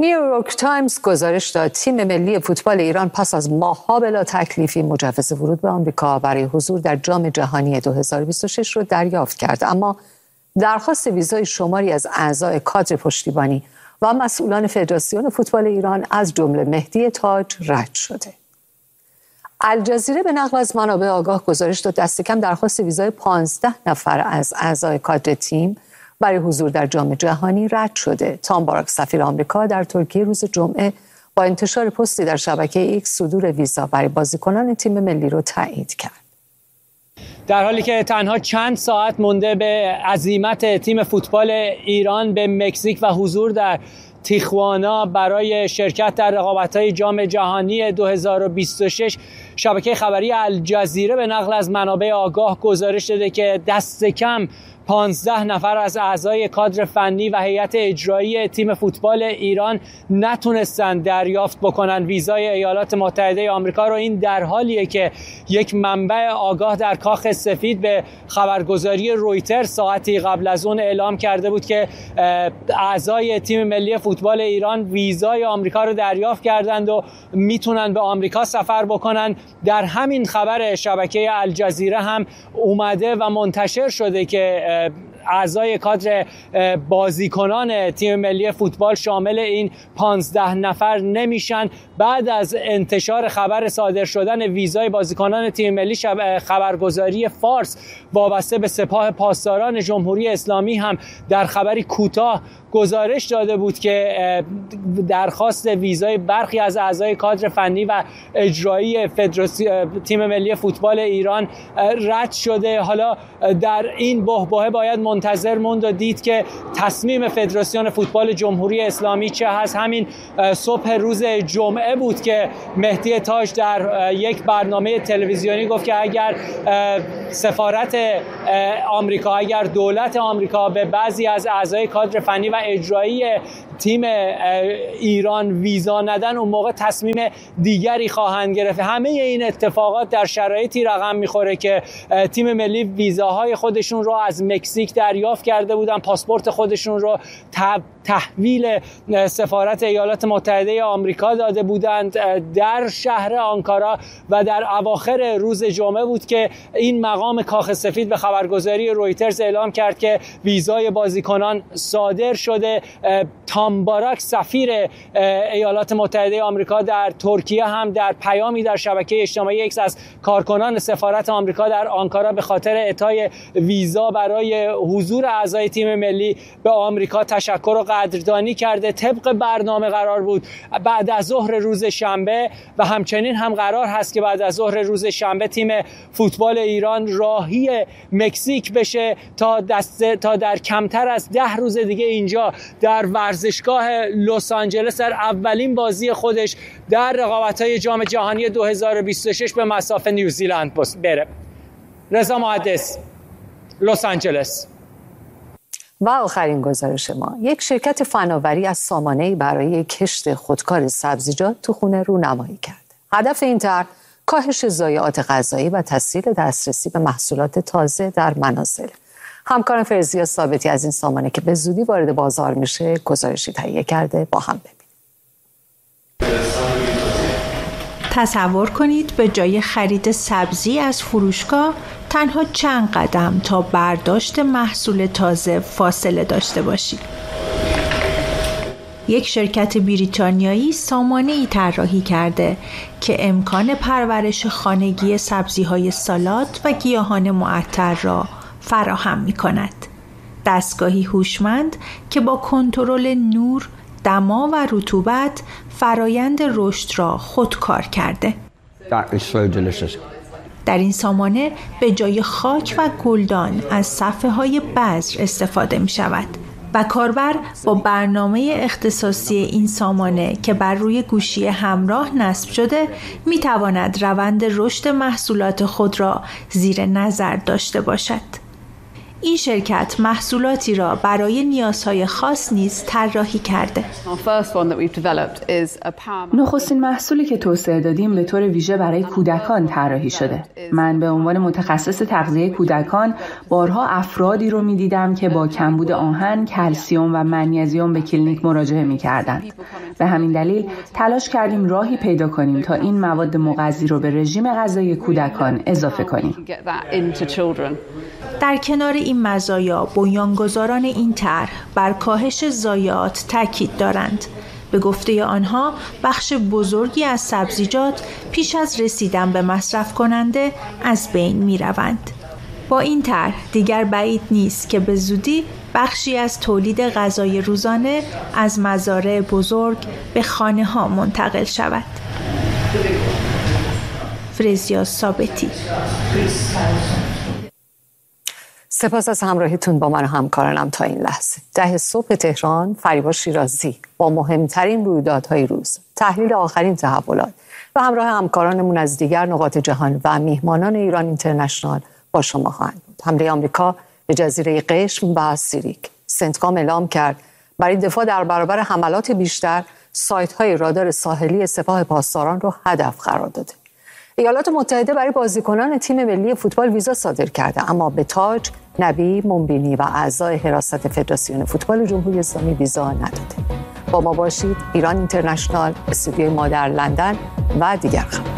نیویورک تایمز گزارش داد تیم ملی فوتبال ایران پس از ماه‌ها بلا تکلیفی مجوز ورود به آمریکا برای حضور در جام جهانی 2026 رو دریافت کرد، اما درخواست ویزای شماری از اعضای کادر پشتیبانی و مسئولان فدراسیون فوتبال ایران از جمله مهدی تاج رد شده. الجزیره به نقل از منابع آگاه گزارش داد دست کم درخواست ویزای 15 نفر از اعضای کادر تیم برای حضور در جام جهانی رد شده. تام باراک سفیر آمریکا در ترکیه روز جمعه با انتشار پستی در شبکه ایکس صدور ویزا برای بازیکنان تیم ملی رو تایید کرد. در حالی که تنها چند ساعت مونده به عزیمت تیم فوتبال ایران به مکزیک و حضور در تیخوانا برای شرکت در رقابت‌های جام جهانی 2026، شبکه خبری الجزیره به نقل از منابع آگاه گزارش داده که دست کم 15 نفر از اعضای کادر فنی و هیئت اجرایی تیم فوتبال ایران نتونستند دریافت بکنن ویزای ایالات متحده آمریکا رو. این در حالیه که یک منبع آگاه در کاخ سفید به خبرگزاری رویتر ساعتی قبل از اون اعلام کرده بود که اعضای تیم ملی فوتبال ایران ویزای آمریکا رو دریافت کردند و میتونن به آمریکا سفر بکنن. در همین خبر شبکه الجزیره هم اومده و منتشر شده که اعضای کادر بازیکنان تیم ملی فوتبال شامل این 15 نفر نمیشن. بعد از انتشار خبر صادر شدن ویزای بازیکنان تیم ملی، خبرگزاری فارس وابسته به سپاه پاسداران جمهوری اسلامی هم در خبری کوتاه گزارش داده بود که درخواست ویزای برخی از اعضای کادر فنی و اجرایی تیم ملی فوتبال ایران رد شده. حالا در این بحبوحه باید منتظر موند و دید که تصمیم فدراسیون فوتبال جمهوری اسلامی چه هست. همین صبح روز جمعه بود که مهدی تاج در یک برنامه تلویزیونی گفت که اگر سفارت آمریکا، اگر دولت آمریکا به بعضی از اعضای کادر فنی و اجرایی تیم ایران ویزا ندن، اون موقع تصمیم دیگری خواهند گرفت. همه این اتفاقات در شرایطی رقم میخوره که تیم ملی ویزاهای خودشون رو از مکزیک دریافت کرده بودن، پاسپورت خودشون رو تحویل سفارت ایالات متحده آمریکا داده بودند در شهر آنکارا و در اواخر روز جمعه بود که این مقام کاخ سفید به خبرگزاری رویترز اعلام کرد که ویزای بازیکنان صادر شده. تام باراک سفیر ایالات متحده آمریکا در ترکیه هم در پیامی در شبکه اجتماعی ایکس از کارکنان سفارت آمریکا در آنکارا به خاطر اعطای ویزا برای حضور اعضای تیم ملی به آمریکا تشکر و قدردانی کرده. طبق برنامه قرار بود بعد از ظهر روز شنبه و همچنین هم قرار هست که بعد از ظهر روز شنبه تیم فوتبال ایران راهی مکزیک بشه تا در کمتر از 10 روز دیگه اینجا در ورزشگاه لس آنجلس در اولین بازی خودش در رقابت‌های جام جهانی 2026 به مصاف نیوزیلند بره. رضا محدث، لس آنجلس. و آخرین گزارش ما، یک شرکت فناوری از سامانه‌ای برای کشت خودکار سبزیجات تو خونه رونمایی کرد. هدف این طرح کاهش ضایعات غذایی و تسهیل دسترسی به محصولات تازه در منازل. همکارم فرزیا ثابتی از این سامانه که به زودی وارد بازار میشه گزارشی تهیه کرده، با هم ببینیم. تصور کنید به جای خرید سبزی از فروشگاه تنها چند قدم تا برداشت محصول تازه فاصله داشته باشید. یک شرکت بریتانیایی سامانه‌ای طراحی کرده که امکان پرورش خانگی سبزی‌های سالاد و گیاهان معطر را فراهم می‌کند. دستگاهی هوشمند که با کنترل نور، دما و رطوبت فرایند رشد را خودکار کرده. در این سامانه به جای خاک و گلدان از صفحه‌های بذر استفاده می‌شود و کاربر با برنامه اختصاصی این سامانه که بر روی گوشی همراه نصب شده می‌تواند روند رشد محصولات خود را زیر نظر داشته باشد. این شرکت محصولاتی را برای نیازهای خاص نیز طراحی کرده. نخستین محصولی که توسعه دادیم به طور ویژه برای کودکان طراحی شده. من به عنوان متخصص تغذیه کودکان بارها افرادی رو می‌دیدم که با کمبود آهن، کلسیم و منیزیم به کلینیک مراجعه می‌کردند. به همین دلیل تلاش کردیم راهی پیدا کنیم تا این مواد مغذی رو به رژیم غذایی کودکان اضافه کنیم. در کنار این مزایا، بنیانگذاران این طرح بر کاهش ضایعات تاکید دارند. به گفته آنها، بخش بزرگی از سبزیجات پیش از رسیدن به مصرف کننده از بین می روند. با این طرح دیگر بعید نیست که به زودی بخشی از تولید غذای روزانه از مزارع بزرگ به خانه ها منتقل شود. فرزیا ثابتی. سپاس از همراهیتون با من و همکارانم تا این لحظه. 10 صبح تهران، فریبا شیرازی با مهمترین رویدادهای روز، تحلیل آخرین تحولات و همراه همکارانمون از دیگر نقاط جهان و میهمانان ایران اینترنشنال با شما خواهند بود. حمله آمریکا به جزیره قشم و سیریک. سنتکام اعلام کرد برای دفاع در برابر حملات بیشتر، سایت‌های رادار ساحلی سپاه پاسداران رو هدف قرار داده. ایالات متحده برای بازیکنان تیم ملی فوتبال ویزا صادر کرده، اما به تاج، نبی، منبینی و اعضای حراست فدراسیون فوتبال جمهوری اسلامی ویزا نداده. با ما باشید. ایران اینترنشنال، استودیوی ما در لندن و دیگر خبر.